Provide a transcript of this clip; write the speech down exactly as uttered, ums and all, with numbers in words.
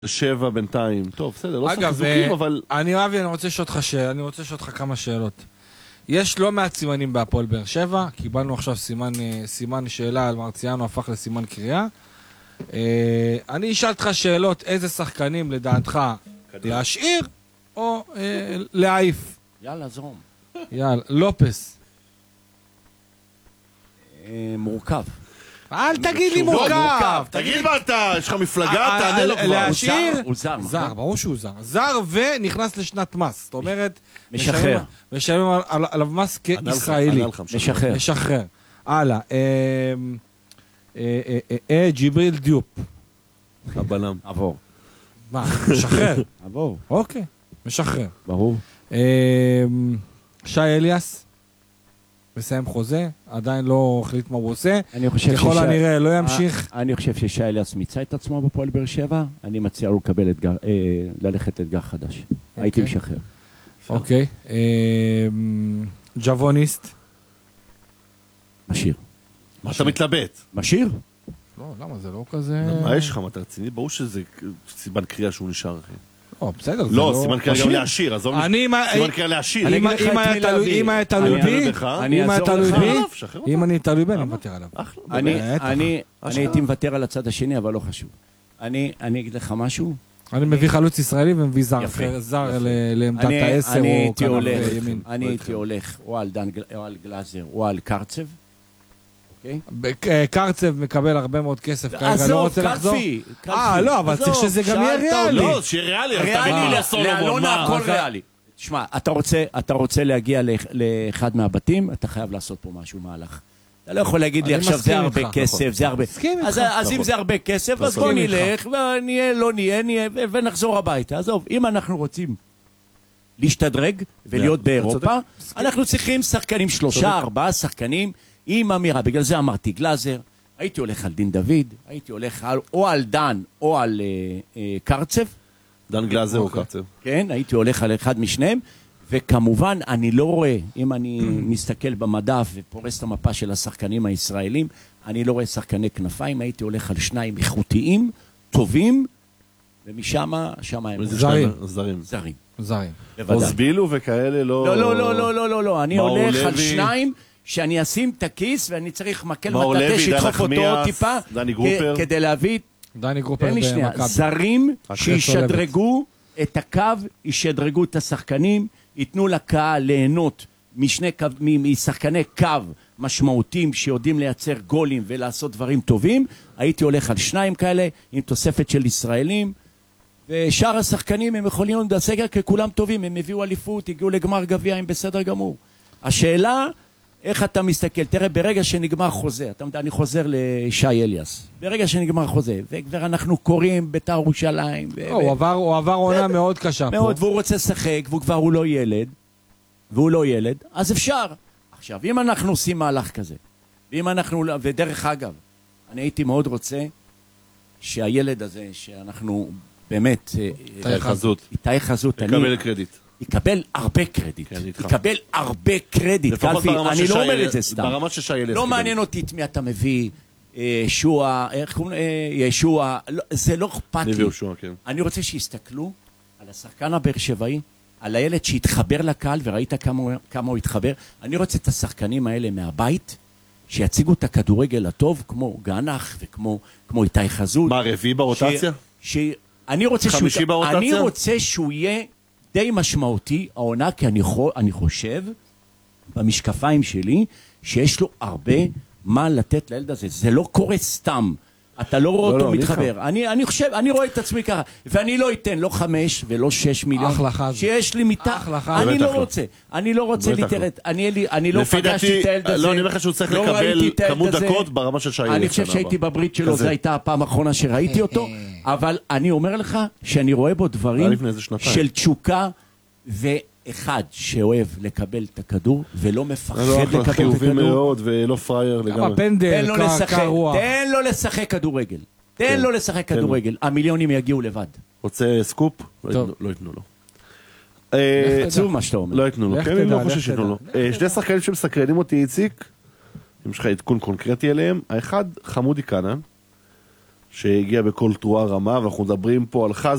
שבע בינתיים, טוב, בסדר, לא אגב, שחזוקים, אבל... אני אוהב, אני רוצה לשאול אותך שאלה, אני רוצה לשאול אותך כמה שאלות. יש לא מעט סימנים בהפועל באר שבע, קיבלנו עכשיו סימן, סימן שאלה על מרציאנו, הפך לסימן קריאה. אני אשאל אותך שאלות, איזה שחקנים לדעתך להשאיר, או להעיף? יאללה, זרום. יאללה, לופס. מורכב. אל תגיד לי מורכב. תגיד מה אתה, יש לך מפלגה, תענה לו כבר. להשאיר? הוא זר. זר, ברור שהוא זר. זר ונכנס לשנת מס. זאת אומרת, משחרר. משלמים עליו מס כישראלי. משחרר. משחרר. הלאה. ג'יבריל דיופ. הבלם. עבור. מה? משחרר. עבור. אוקיי. משחרר. ברור. שי אליאס. מסיים חוזה, עדיין לא החליט מה הוא עושה, ככל ששי... הנראה לא ימשיך. אני חושב ששי אליאס מיצה את עצמו בפועל באר שבע, אני מציע לו לקבל אתגר, אה, ללכת אתגר חדש. Okay. הייתי משחרר. אוקיי. Okay. אה, ג'בוניסט? משאיר. מה אתה מתלבט? משאיר? לא, למה זה לא כזה... מה יש לך, מה אתה רציני? ברור שזה סימן קריאה שהוא נשאר, אחי. לא, בסדר, זה לא, סימן קריאה גם להשאיר, עזוב לי, סימן קריאה להשאיר. אם היה תלוי בי, אם היה תלוי בי, אם אני תלוי בי, אני מוותר עליו. אני הייתי מוותר על הצד השני, אבל לא חשוב. אני אגיד לך משהו. אני מביא חלוץ ישראלי ומביא זר לעמדת העשר או כנף ימין. אני הייתי הולך או על גלאזר או על קרצב. קרצב מקבל הרבה מאוד כסף, עזוב, קלפי. אה, לא, אבל צריך שזה גם יהיה ריאלי. לא, שיהיה ריאלי. ריאלי לאלונה, הכל ריאלי. תשמע, אתה רוצה להגיע לאחד מהבתים, אתה חייב לעשות פה משהו מהלך. אתה לא יכול להגיד לי עכשיו זה הרבה כסף, זה הרבה... אז אם זה הרבה כסף, אז בוא נלך, ונהיה, לא נהיה, נהיה, ונחזור הביתה. עזוב, אם אנחנו רוצים להשתדרג ולהיות באירופה, אנחנו צריכים שחקנים, שלושה, ארבעה שחקנים, עם אמירה, בגלל זה אמרתי גלאזר, הייתי הולך על דין דוד, הייתי הולך על, או על דן או על אה, אה, קרצב. דן גלאזר או קרצב. כן, הייתי הולך על אחד משניהם, וכמובן אני לא רואה, אם אני מסתכל במדף ופורס את המפה של השחקנים הישראלים, אני לא רואה שחקני כנפיים, הייתי הולך על שניים איכותיים, טובים, ומשם, שם הם... זרים. זרים. זרים. זרים. אוזבילו וכאלה לא... לא, לא, לא, לא, לא, לא, לא, אני הולך על שניים, שאני אשים את הכיס ואני צריך מקל מטאטה שידחוף אותו טיפה כדי להביא דני גרופר תן לי שנייה, זרים שישדרגו את הקו, ישדרגו את השחקנים, ייתנו לקהל ליהנות משחקני קו משמעותיים שיודעים לייצר גולים ולעשות דברים טובים. הייתי הולך על שניים כאלה עם תוספת של ישראלים, ושאר השחקנים הם יכולים להיות בסגל ככולם טובים, הם הביאו אליפות, הגיעו לגמר גביע, הם בסדר גמור. השאלה איך אתה מסתכל? תראה, ברגע שנגמר חוזה, אתה יודע, אני חוזר לשי אליאס. ברגע שנגמר חוזה, וכבר אנחנו קוראים בית"ר ירושלים. הוא עבר עונה מאוד קשה פה. מאוד, והוא רוצה לשחק, והוא כבר הוא לא ילד, והוא לא ילד, אז אפשר. עכשיו, אם אנחנו עושים מהלך כזה, ואם אנחנו, ודרך אגב, אני הייתי מאוד רוצה שהילד הזה, שאנחנו באמת... איתי חזות. איתי חזות. יקבל קרדיט. יקבל הרבה קרדיט, כן, יקבל הרבה קרדיט, קלפי, אני לא אומר את זה סתם, ברמת ששיילה, לא מעניין אותי את מי אתה מביא, ישוע, איך קוראים, ישוע, זה לא אכפת לי, כן. אני רוצה שיסתכלו על השחקן הבאר שבעי, על הילד שהתחבר לקהל, וראית כמה, כמה הוא התחבר, אני רוצה את השחקנים האלה מהבית, שיציגו את הכדורגל הטוב, כמו גנח וכמו כמו איתי חזות. מה, רביעי ברוטציה? ש, ש, אני רוצה חמישי שהוא, ברוטציה? אני רוצה שהוא יהיה די משמעותי, העונה, כי אני, אני חושב, במשקפיים שלי, שיש לו הרבה מה לתת לילד הזה. זה לא קורה סתם. אתה לא רואה לא, אותו לא, מתחבר. אני, אני חושב, אני רואה את עצמי ככה, ואני לא אתן, לא חמש ולא שש מיליון, שיש לי מיטה. אני לא רוצה, אני לא רוצה להתארת, אני, אני לא פגשתי את הילד הזה. לא, אני אומר לך שהוא צריך לקבל כמות דקות ברמה של שי. אני חושב שהייתי בברית שלו, זו הייתה הפעם האחרונה שראיתי אותו, אבל אני אומר לך שאני רואה בו דברים של תשוקה, ואחד שאוהב לקבל את הכדור ולא מפחד לקבל את הכדור. מאוד ולא פרייר לגמרי. פנדל, קר רוח. תן לו לשחק כדורגל. תן לו לשחק כדורגל. המיליונים יגיעו לבד. רוצה סקופ? לא יתנו לו. עצוב מה שאתה אומר. לא יתנו לו. כן, אני לא חושב שיתנו לו. שני שחקנים שמסקרנים אותי, איציק, אם יש לך עדכון קונקרטי עליהם, האחד חמודי קנן, שהגיע בכל תרועה רמה, ואנחנו מדברים פה על חז